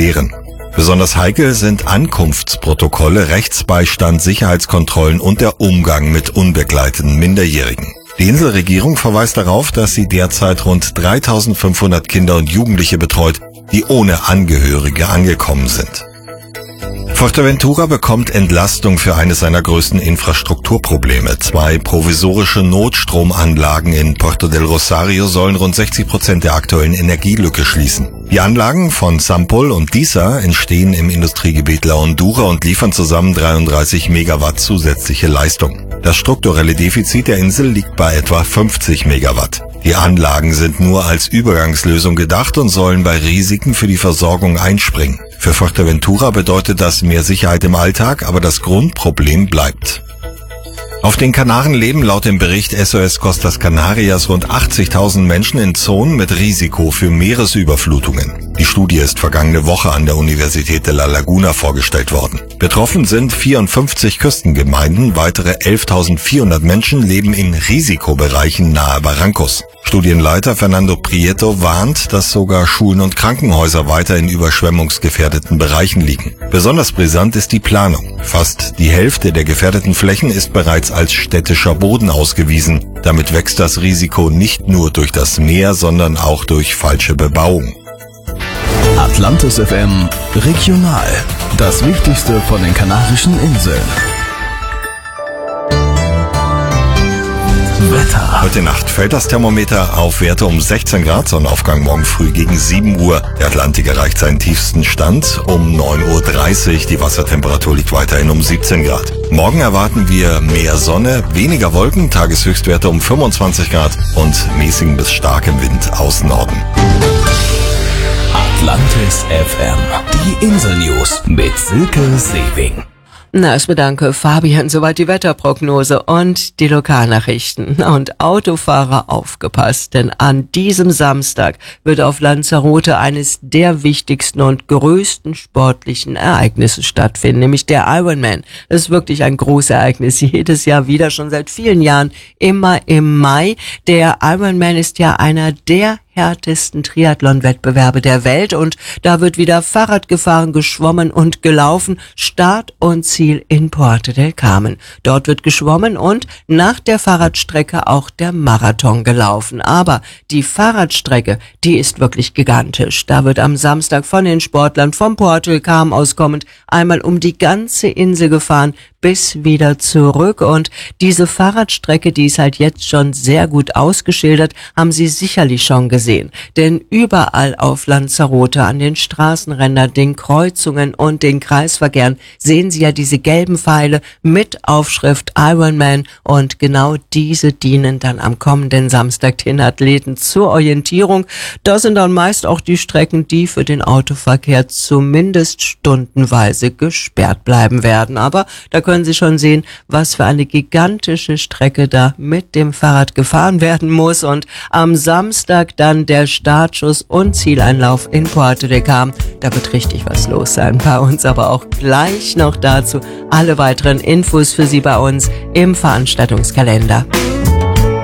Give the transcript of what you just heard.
klären. Besonders heikel sind Ankunftsprotokolle, Rechtsbeistand, Sicherheitskontrollen und der Umgang mit unbegleiteten Minderjährigen. Die Inselregierung verweist darauf, dass sie derzeit rund 3.500 Kinder und Jugendliche betreut, die ohne Angehörige angekommen sind. Fuerteventura bekommt Entlastung für eines seiner größten Infrastrukturprobleme. 2 provisorische Notstromanlagen in Puerto del Rosario sollen rund 60% der aktuellen Energielücke schließen. Die Anlagen von Sampol und Disa entstehen im Industriegebiet La Hondura und liefern zusammen 33 Megawatt zusätzliche Leistung. Das strukturelle Defizit der Insel liegt bei etwa 50 Megawatt. Die Anlagen sind nur als Übergangslösung gedacht und sollen bei Risiken für die Versorgung einspringen. Für Fuerteventura bedeutet das mehr Sicherheit im Alltag, aber das Grundproblem bleibt. Auf den Kanaren leben laut dem Bericht SOS Costas Canarias rund 80.000 Menschen in Zonen mit Risiko für Meeresüberflutungen. Die Studie ist vergangene Woche an der Universität de La Laguna vorgestellt worden. Betroffen sind 54 Küstengemeinden, weitere 11.400 Menschen leben in Risikobereichen nahe Barrancos. Studienleiter Fernando Prieto warnt, dass sogar Schulen und Krankenhäuser weiter in überschwemmungsgefährdeten Bereichen liegen. Besonders brisant ist die Planung. Fast die Hälfte der gefährdeten Flächen ist bereits als städtischer Boden ausgewiesen. Damit wächst das Risiko nicht nur durch das Meer, sondern auch durch falsche Bebauung. Atlantis FM Regional. Das Wichtigste von den Kanarischen Inseln. Wetter. Heute Nacht fällt das Thermometer auf Werte um 16 Grad, Sonnenaufgang morgen früh gegen 7 Uhr. Der Atlantik erreicht seinen tiefsten Stand um 9.30 Uhr. Die Wassertemperatur liegt weiterhin um 17 Grad. Morgen erwarten wir mehr Sonne, weniger Wolken, Tageshöchstwerte um 25 Grad und mäßigen bis starkem Wind aus Norden. Atlantis FM. Die Insel-News mit Silke Sewing. Na, ich bedanke Fabian, soweit die Wetterprognose und die Lokalnachrichten. Und Autofahrer aufgepasst, denn an diesem Samstag wird auf Lanzarote eines der wichtigsten und größten sportlichen Ereignisse stattfinden, nämlich der Ironman. Das ist wirklich ein großes Ereignis, jedes Jahr wieder, schon seit vielen Jahren, immer im Mai. Der Ironman ist ja einer der härtesten Triathlon-Wettbewerbe der Welt und da wird wieder Fahrrad gefahren, geschwommen und gelaufen. Start und Ziel in Puerto del Carmen. Dort wird geschwommen und nach der Fahrradstrecke auch der Marathon gelaufen. Aber die Fahrradstrecke, die ist wirklich gigantisch. Da wird am Samstag von den Sportlern vom Puerto del Carmen aus kommend einmal um die ganze Insel gefahren bis wieder zurück. Und diese Fahrradstrecke, die ist halt jetzt schon sehr gut ausgeschildert, haben Sie sicherlich schon gesehen. Denn überall auf Lanzarote, an den Straßenrändern, den Kreuzungen und den Kreisverkehren sehen Sie ja diese gelben Pfeile mit Aufschrift Ironman und genau diese dienen dann am kommenden Samstag den Athleten zur Orientierung. Das sind dann meist auch die Strecken, die für den Autoverkehr zumindest stundenweise gesperrt bleiben werden. Aber da können Sie schon sehen, was für eine gigantische Strecke da mit dem Fahrrad gefahren werden muss. Und am Samstag dann der Startschuss und Zieleinlauf in Puerto del Carmen. Da wird richtig was los sein bei uns, aber auch gleich noch dazu alle weiteren Infos für Sie bei uns im Veranstaltungskalender.